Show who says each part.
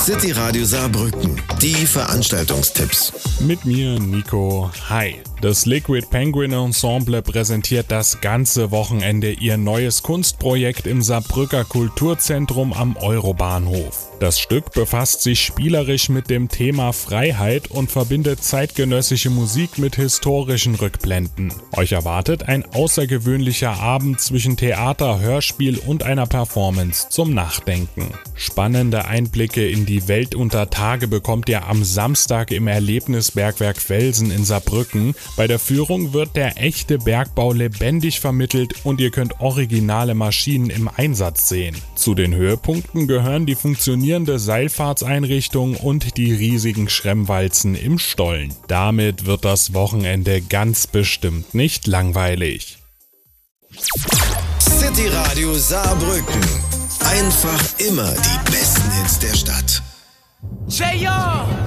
Speaker 1: City Radio Saarbrücken, die Veranstaltungstipps.
Speaker 2: Mit mir, Nico. Hi. Das Liquid Penguin Ensemble präsentiert das ganze Wochenende ihr neues Kunstprojekt im Saarbrücker Kulturzentrum am Eurobahnhof. Das Stück befasst sich spielerisch mit dem Thema Freiheit und verbindet zeitgenössische Musik mit historischen Rückblenden. Euch erwartet ein außergewöhnlicher Abend zwischen Theater, Hörspiel und einer Performance zum Nachdenken. Spannende Einblicke in die Welt unter Tage bekommt ihr am Samstag im Erlebnisbergwerk Velsen in Saarbrücken. Bei der Führung wird der echte Bergbau lebendig vermittelt und ihr könnt originale Maschinen im Einsatz sehen. Zu den Höhepunkten gehören die funktionierende Seilfahrtseinrichtung und die riesigen Schremmwalzen im Stollen. Damit wird das Wochenende ganz bestimmt nicht langweilig.
Speaker 1: City Radio Saarbrücken. Einfach immer die besten Hits der Stadt.